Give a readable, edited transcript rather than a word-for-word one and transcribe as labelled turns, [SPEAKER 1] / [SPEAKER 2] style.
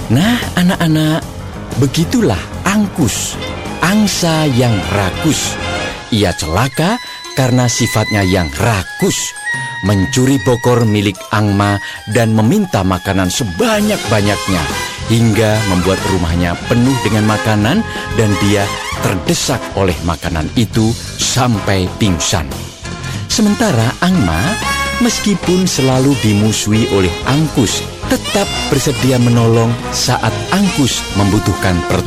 [SPEAKER 1] Nah, anak-anak, begitulah Angkus, angsa yang rakus. Ia celaka karena sifatnya yang rakus, mencuri bokor milik Angma dan meminta makanan sebanyak-banyaknya, hingga membuat rumahnya penuh dengan makanan dan dia terdesak oleh makanan itu sampai pingsan. Sementara Angma, meskipun selalu dimusuhi oleh Angkus, tetap bersedia menolong saat Angkus membutuhkan pertolongan.